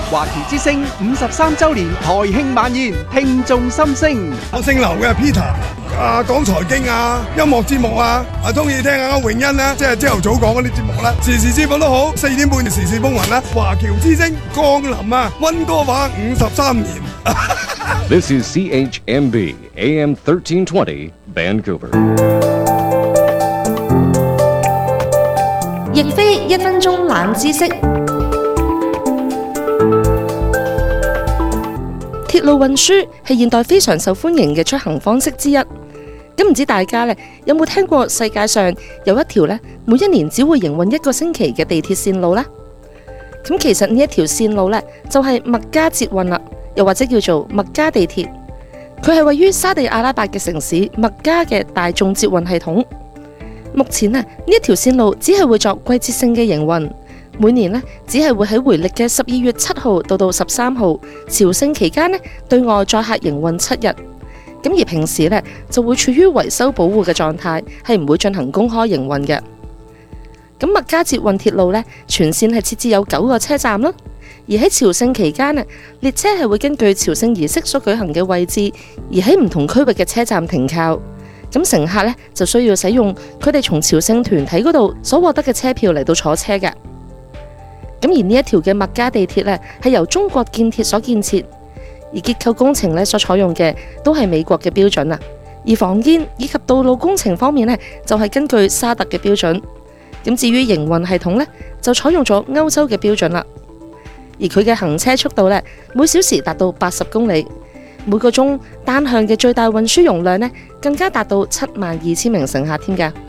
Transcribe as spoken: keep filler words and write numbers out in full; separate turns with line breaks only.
華僑之聲五十三週年台慶晚宴，聽眾心聲。
我姓劉嘅 Peter， 啊講財經啊，音樂節目啊，啊中意聽下歐詠欣啦，即係朝頭早講嗰啲節目啦，時時節目都好，四點半時事風雲啦，華僑之聲降臨啊，溫哥華五十三年。
This is C H M B A M thirteen twenty Vancouver。
亦非一分鐘冷知識。鐵路運輸係現代非常受歡迎嘅出行方式之一。咁唔知大家咧有冇聽過世界上有一條咧每一年只會營運一個星期嘅地鐵線路呢？咁其實呢一條線路咧就係麥加捷運啦，又或者叫做麥加地鐵。佢係位於沙地阿拉伯嘅城市麥加嘅大眾捷運系統。目前啊，呢一條線路只係會作季節性嘅營運，每年呢，只係會喺回歷嘅十二月七號到到十三號朝聖期間呢，對外載客營運七日。咁而平時呢，就會處於維修保護嘅狀態，係唔會進行公開營運嘅。咁麥加捷運鐵路呢，全線係設置有九個車站啦。而喺朝聖期間啊，列車係會根據朝聖儀式所舉行嘅位置，而喺唔同區域嘅車站停靠。咁乘客咧就需要使用佢哋從朝聖團體嗰度所獲得嘅車票嚟到坐車嘅。咁而呢一條嘅麥加地鐵咧係由中國建鐵所建設，而結構工程咧所採用嘅都係美國嘅標準啊。而房建以及道路工程方面咧就係根據沙特嘅標準。咁至於營運系統咧就採用咗歐洲嘅標準啦。而佢嘅行車速度咧每小時達到八十公里。每個鐘單向嘅最大運輸容量呢，更加達到七萬二千名乘客添㗎。